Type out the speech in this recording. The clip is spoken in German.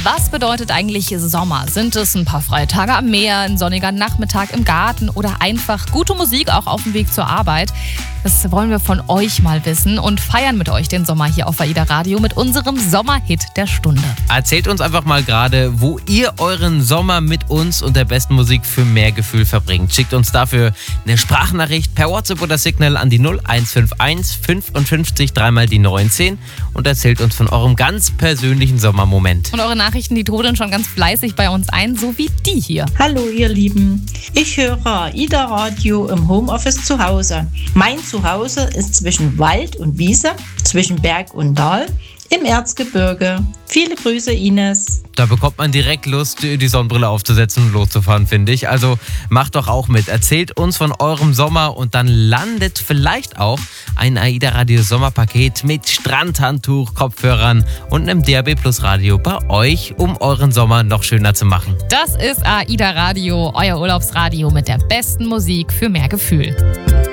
Was bedeutet eigentlich Sommer? Sind es ein paar freie Tage am Meer, ein sonniger Nachmittag im Garten oder einfach gute Musik auch auf dem Weg zur Arbeit? Das wollen wir von euch mal wissen und feiern mit euch den Sommer hier auf AIDA Radio mit unserem Sommerhit der Stunde. Erzählt uns einfach mal gerade, wo ihr euren Sommer mit uns und der besten Musik für mehr Gefühl verbringt. Schickt uns dafür eine Sprachnachricht per WhatsApp oder Signal an die 0151 55 3 die 19 und erzählt uns von eurem ganz persönlichen Sommermoment. Und eure Nachrichten, die trudeln schon ganz fleißig bei uns ein, so wie die hier. Hallo ihr Lieben, ich höre AIDA Radio im Homeoffice zu Hause. Mein Zuhause ist zwischen Wald und Wiese, zwischen Berg und Tal, im Erzgebirge. Viele Grüße, Ines. Da bekommt man direkt Lust, die Sonnenbrille aufzusetzen und loszufahren, finde ich. Also macht doch auch mit. Erzählt uns von eurem Sommer und dann landet vielleicht auch ein AIDA Radio Sommerpaket mit Strandhandtuch, Kopfhörern und einem DAB Plus Radio bei euch, um euren Sommer noch schöner zu machen. Das ist AIDA Radio, euer Urlaubsradio mit der besten Musik für mehr Gefühl.